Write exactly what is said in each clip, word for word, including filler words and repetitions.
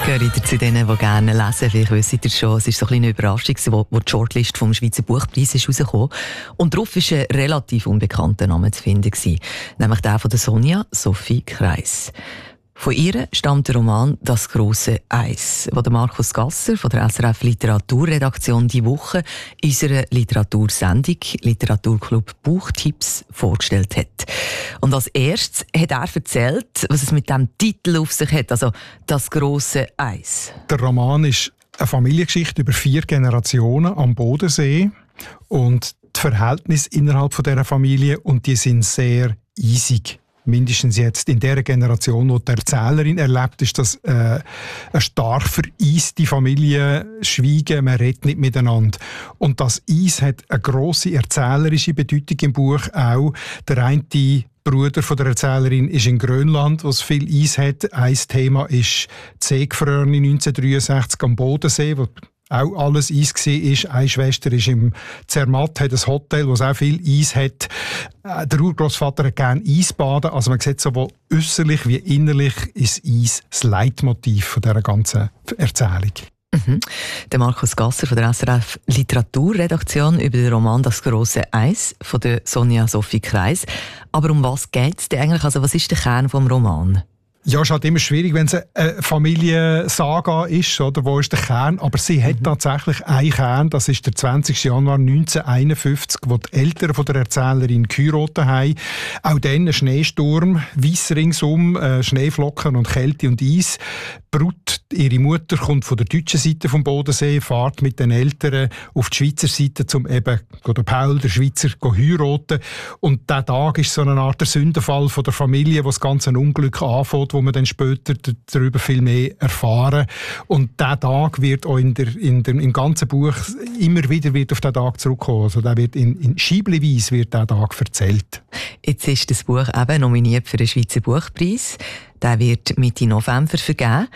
Gehört zu denen, die gerne lesen. Vielleicht wisst ihr schon, es war so ein eine Überraschung, wo, wo die Shortlist vom Schweizer Buchpreis ist rausgekommen. Und darauf war ein relativ unbekannter Name zu finden, nämlich der von der Sonja Sophie Kreis. Von ihr stammt der Roman «Das grosse Eis», den Markus Gasser von der S R F Literaturredaktion diese Woche in unserer Literatursendung «Literaturclub Buchtipps» vorgestellt hat. Und als erstes hat er erzählt, was es mit diesem Titel auf sich hat, also «Das grosse Eis». Der Roman ist eine Familiengeschichte über vier Generationen am Bodensee und die Verhältnisse innerhalb von dieser Familie, und die sind sehr eisig. Mindestens jetzt in der Generation, die die Erzählerin erlebt, ist das äh, eine stark vereiste Familie, Schweigen, man redet nicht miteinander. Und das Eis hat eine grosse erzählerische Bedeutung im Buch auch. Der eine Bruder von der Erzählerin ist in Grönland, wo es viel Eis hat. Ein Thema ist die Seegefrorene neunzehnhundertdreiundsechzig am Bodensee, wo auch alles Eis war. Eine Schwester ist im Zermatt, hat ein Hotel, das auch viel Eis hat. Der Urgroßvater hat gerne Eisbaden. Also man sieht, sowohl äußerlich wie innerlich ist Eis das Leitmotiv von dieser ganzen Erzählung. Mhm. Der Markus Gasser von der S R F Literaturredaktion über den Roman «Das grosse Eis» von der Sonja Sophie Kreis. Aber um was geht es denn eigentlich? Also was ist der Kern des Romans? Ja, es ist halt immer schwierig, wenn es eine Familiensaga ist, oder? Wo ist der Kern? Aber sie hat mhm. tatsächlich einen Kern, das ist der zwanzigsten Januar neunzehnhunderteinundfünfzig, wo die Eltern von der Erzählerin geheiratet haben. Auch dann ein Schneesturm, weiss ringsum, äh, Schneeflocken und Kälte und Eis. Brut, ihre Mutter, kommt von der deutschen Seite vom Bodensee, fährt mit den Eltern auf die Schweizer Seite, um eben der Paul, der Schweizer, zu heiraten. Und dieser Tag ist so eine Art der Sündenfall von der Familie, wo das ganze Unglück anfängt, wo man dann später darüber viel mehr erfahren. Und dieser Tag wird auch in der, in der, im ganzen Buch immer wieder wird auf diesen Tag zurückkommen. Also der wird in, in Scheibleweise wird dieser Tag erzählt. Jetzt ist das Buch eben nominiert für den Schweizer Buchpreis. Der wird Mitte November vergeben.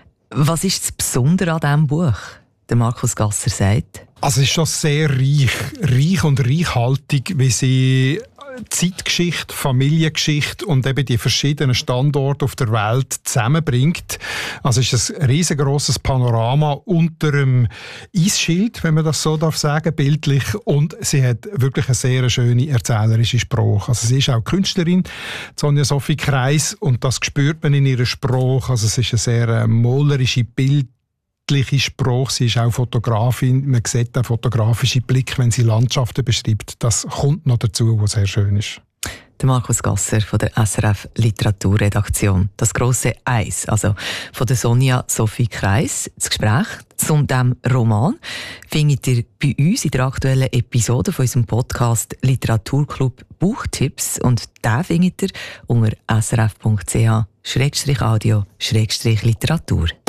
Was ist das Besondere an diesem Buch? Der Markus Gasser sagt. Also es ist schon sehr reich, reich und reichhaltig, wie sie Zeitgeschichte, Familiengeschichte und eben die verschiedenen Standorte auf der Welt zusammenbringt. Also es ist ein riesengroßes Panorama unter dem Eisschild, wenn man das so darf sagen, bildlich. Und sie hat wirklich eine sehr schöne erzählerische Sprache. Also sie ist auch Künstlerin, Sonja Sophie Kreis, und das spürt man in ihrer Sprache. Also es ist eine sehr malerische Bild Sprache. Sie ist auch Fotografin. Man sieht den fotografischen Blick, wenn sie Landschaften beschreibt. Das kommt noch dazu, was sehr schön ist. Der Markus Gasser von der S R F Literaturredaktion. «Das grosse Eis», also von der Sonja Sophie Kreis. Das Gespräch zu diesem Roman findet ihr bei uns in der aktuellen Episode von unserem Podcast «Literaturclub Buchtipps». Und den findet ihr unter s r f punkt c h audio Literatur.